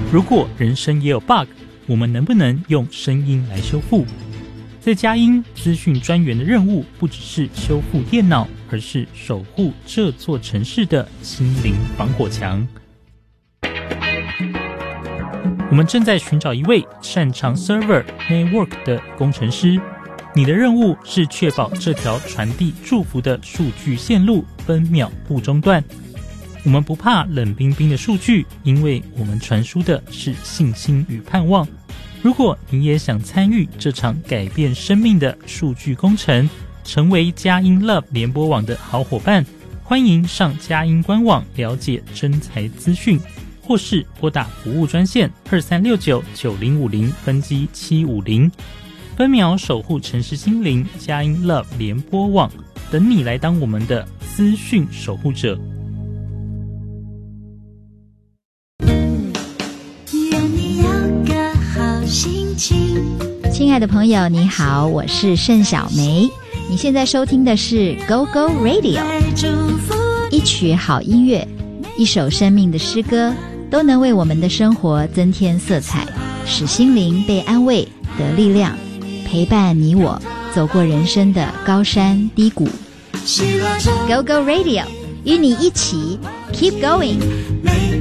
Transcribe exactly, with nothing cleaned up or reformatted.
如果人生也有 bug， 我们能不能用声音来修复？在佳音资讯专员的任务不只是修复电脑，而是守护这座城市的心灵防火墙。我们正在寻找一位擅长 server network 的工程师，你的任务是确保这条传递祝福的数据线路分秒不中断。我们不怕冷冰冰的数据，因为我们传输的是信心与盼望。如果你也想参与这场改变生命的数据工程，成为佳音 Love 联播网的好伙伴，欢迎上佳音官网了解征才资讯，或是拨打服务专线二三六九九零五零分机七五零，分秒守护城市心灵，佳音 Love 联播网，等你来当我们的资讯守护者。 亲爱的朋友你好，我是盛小梅，你现在收听的是 Go Go Radio。 一曲好音乐，一首生命的诗歌，都能为我们的生活增添色彩，使心灵被安慰得力量，陪伴你我走过人生的高山低谷。 Go Go Radio 与你一起 Keep Going。